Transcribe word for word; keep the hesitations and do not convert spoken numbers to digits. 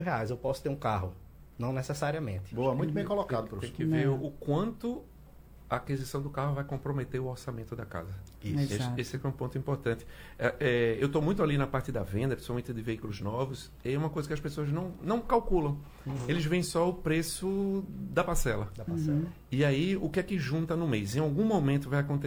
reais, eu posso ter um carro. Não necessariamente. Boa, muito bem colocado, Tem professor. que ver o quanto a aquisição do carro vai comprometer o orçamento da casa. Isso. Esse, Exato. esse é um ponto importante. É, é, eu estou muito ali na parte da venda, principalmente de veículos novos, é uma coisa que as pessoas não, não calculam. Uhum. Eles veem só o preço da parcela. Da parcela. E aí, o que é que junta no mês? Em algum momento vai acontecer